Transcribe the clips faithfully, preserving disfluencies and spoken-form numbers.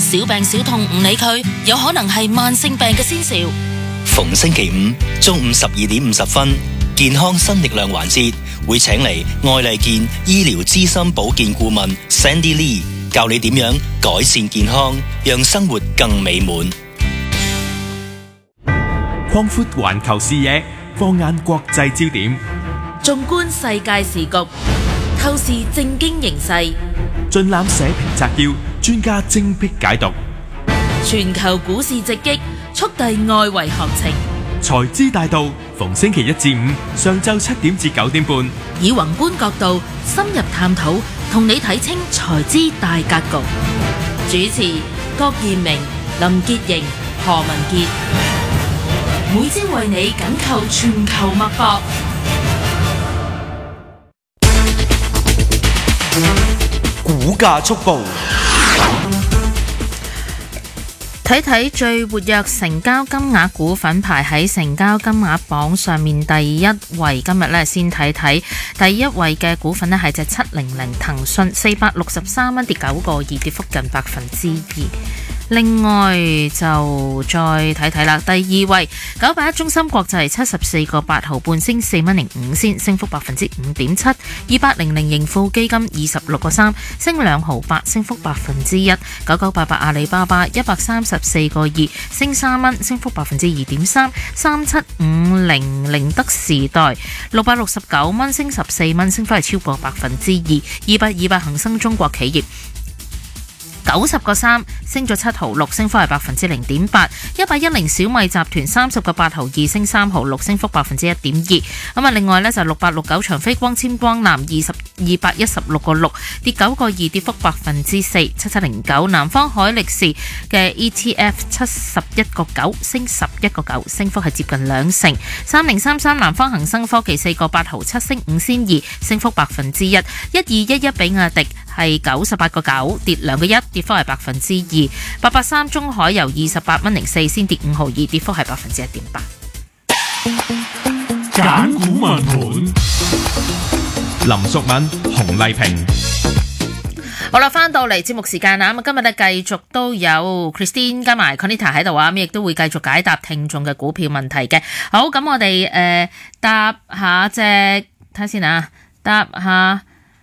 小病小痛唔理佢，有可能係慢性病嘅先兆。 逢星期五中午十二點五十分，健康新力量環節會請嚟愛麗健醫療資深保健顧問 Sandy Lee 教你點樣改善健康，讓生活更美滿。 擴闊環球視野，放眼國際焦點， 縱觀世界時局，透視政經形勢， 盡覽社評摘要，專家精闢解讀。 全球股市直擊，速遞外圍行情。 財資大道，逢星期一至五上晝七點至九點半， 以宏觀角度深入探討，同你睇清財資大格局。主持郭彥明、林潔瑩、何文傑，每朝為你緊扣全球脈搏。 股價速報， 睇睇最活躍成交金額股份排喺成交金額榜上面第一位。今日呢，先睇睇第一位嘅股份呢係隻七零零騰訊，四百六十三蚊，跌九個二，跌幅近百分之二。另外就再睇睇啦，第二位九八一中芯國際七十四個八毫半，升四蚊零五仙，升幅百分之五點七。二八零零盈富基金二十六個三，升兩毫八，升幅百分之一。九九八八阿里巴巴一百三十四個二，升三蚊，升幅百分之二點三。三七五零寧德時代六百六十九蚊，升十四蚊，升幅係超過百分之二。二八二八恒生中國企業九十個三，升咗七毫六，升幅係百分之零點八。一八一零小米集團三十個八毫二，升三毫六，升幅百分之一點二。咁啊，另外呢，就六八六九長飛光纖光南二十二百一十六個六，跌九個二，跌幅百分之四。七七零九南方海力士嘅 E T F 七十一個九，升十一個九，升幅係接近兩成。三零三三南方恒生科技四個八毫七，升五仙二，升幅百分之一。一二一一比亞迪係九十八個九，跌兩個一，跌幅係百分之二。八八三中海油二十八蚊零四先跌五毫二，跌幅係百分之一點八。 揀股問盤，林淑敏、洪麗萍。 好啦，翻到嚟節目時間啦，咁今日咧繼續都有 Christine 加埋 Conita 喺度啊，咁亦都會繼續解答聽眾嘅股票問題嘅。好，咁我哋誒、呃、答下隻睇下先啊，答下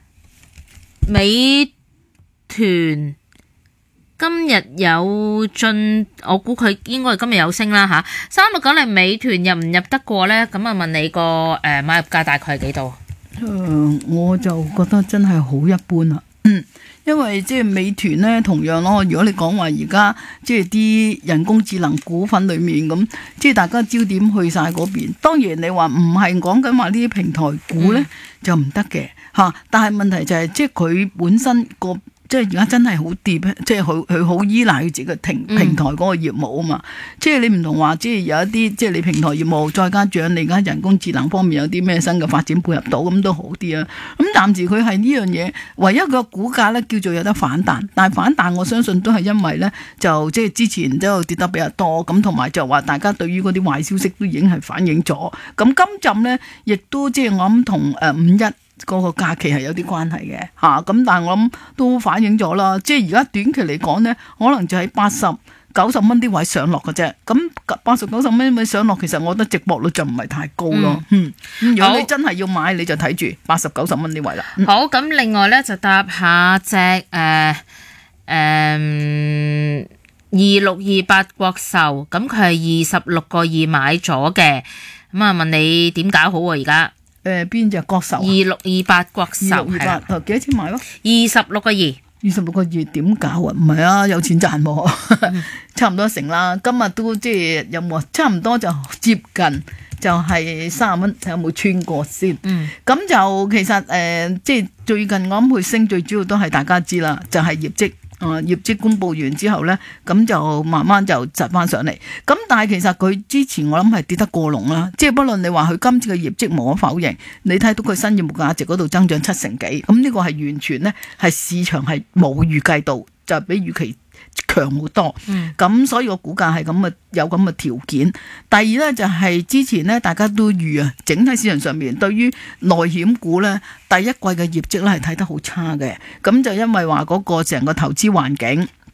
美團。今日有進，我估佢應該係今日有升啦吓。三六九零美團入唔入得過呢？咁啊問你個誒、呃、買入價大概係幾多？ 誒、呃，我就覺得真係好一般啦。嗯，因為即係美團呢，同樣咯。如果你講話而家即係啲人工智能股份裏面咁，即係大家焦點去晒嗰邊。當然你話唔係講緊話呢啲平台股呢，嗯、就唔得嘅吓。但係問題就係、是、即係佢本身個。即係而家真係好掂，即係佢佢好依賴佢自己嘅平平台嗰個業務啊嘛。嗯、即係你唔同話，即係有一啲即係你平台業務，再加上你而家人工智能方面有啲咩新嘅發展配合到，咁都好啲啊。咁暫時佢係呢樣嘢，唯一個股價咧叫做有得反彈，但係反彈我相信都係因為咧就即係之前都跌得比較多，咁同埋就話大家對於嗰啲壞消息都已經係反映咗。咁今陣咧亦都即係我諗同誒五一。嗰個假期係有啲關係嘅嚇，咁、啊、但係我諗都反映咗啦。即係而家短期嚟講呢，可能就喺八十九十蚊啲位上落嘅啫。咁八十九十蚊位上落，其實我覺得值博率就唔係太高咯。嗯，嗯如果你真係要買，你就睇住八十九十蚊啲位啦。嗯、 好，咁另外呢，就搭下隻誒誒二六二八國壽，咁佢係二十六個二買咗嘅。咁啊問你點搞好啊而家？ 誒邊隻國壽？二六二八國壽係啦，幾多錢買咯？ 二十六個二， 二十六個二點搞啊？唔係啊，有錢賺喎，嗯、差唔多成啦。今日都即係有冇？差唔多就接近，就係三十蚊，睇有冇穿過先。嗯，咁就其實誒、呃，即係最近我諗佢升，最主要都係大家知啦，就係、是、業績。啊、呃！業績公佈完之後呢，咁就慢慢就窒翻上嚟。咁但係其實佢之前我諗係跌得過龍啦，即係不論你話佢今次嘅業績無可否認，你睇到佢新業務價值嗰度增長七成幾，咁呢個係完全呢，係市場係冇預計到，就比預期強好多，咁、嗯、所以個股價係咁嘅，有咁嘅條件。第二呢，就係、是、之前呢，大家都預啊，整體市場上面對於內險股呢，第一季嘅業績呢係睇得好差嘅，咁就因為話嗰個成個投資環境